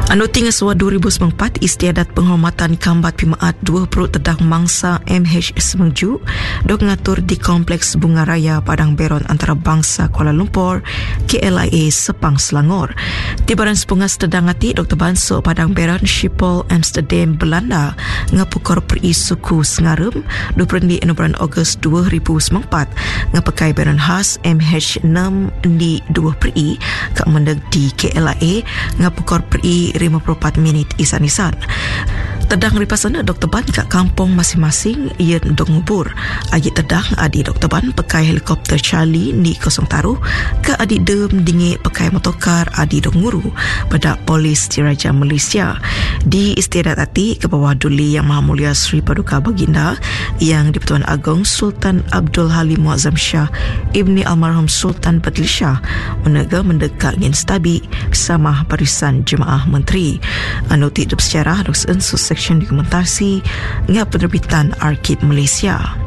Anu tinggal suat 2004 istiadat penghormatan kambat pimaat 20 tedang mangsa MH Semengju dok ngatur di Kompleks Bunga Raya Padang Beron antara bangsa Kuala Lumpur KLIA Sepang Selangor. Tibaran sepungas tedang ati Dr. Banso Padang Beron Schiphol Amsterdam Belanda ngapukor peri suku Sengarum 26 Ogos 2004 ngapakai beron khas MH6 di 2 peri kak mendeg di KLIA ngapukor peri 54 minit isan-isan. Tedang ripasana Dr. Ban kat kampung masing-masing ia dok ngubur. Agi tedang adi Dr. Ban pakai helikopter Charlie ni Kosong Taruh ke adi dem dingik pakai motokar adi dok nguru pada polis Diraja Malaysia. Di istiadat ati ke bawah duli Yang Maha Mulia Sri Paduka Baginda yang di-Pertuan Agong Sultan Abdul Halim Muazzam Shah Ibni Almarhum Sultan Badli Shah menega mendekat ngin stabi bersama barisan jemaah menteri. Anu hidup sejarah dok seksyen dokumentasi ngap penerbitan Arkib Malaysia.